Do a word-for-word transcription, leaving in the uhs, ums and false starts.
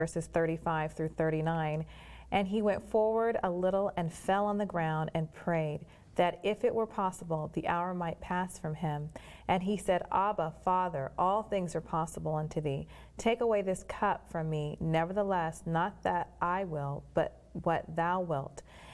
verses thirty-five through thirty-nine. And he went forward a little and fell on the ground and prayed that if it were possible, the hour might pass from him. And he said, Abba, Father, all things are possible unto thee. Take away this cup from me. Nevertheless, not that I will, but what thou wilt.